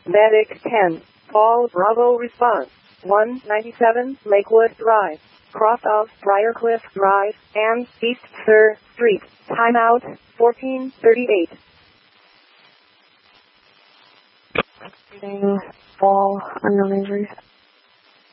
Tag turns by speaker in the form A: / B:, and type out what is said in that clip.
A: Medic 10. Call Bravo response. 197 Lakewood Drive, cross of Briarcliff Drive and East Sir Street. Timeout 1438.
B: Fall under injuries.